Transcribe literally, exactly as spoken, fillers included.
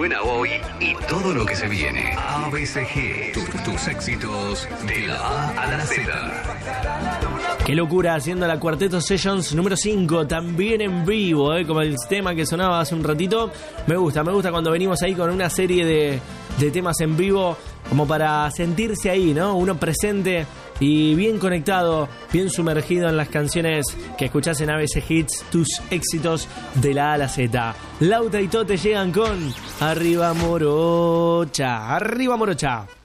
suena hoy y todo lo que se viene. A B C G, tus, tus éxitos de la A a la Z. Qué locura, haciendo la Cuarteto Sessions número cinco, también en vivo, ¿eh? Como el tema que sonaba hace un ratito. Me gusta, me gusta cuando venimos ahí con una serie de, de temas en vivo, como para sentirse ahí, ¿no? Uno presente y bien conectado, bien sumergido en las canciones que escuchás en A B C Hits, tus éxitos de la A a la Z. Lauta y Tote llegan con Arriba Morocha, Arriba Morocha.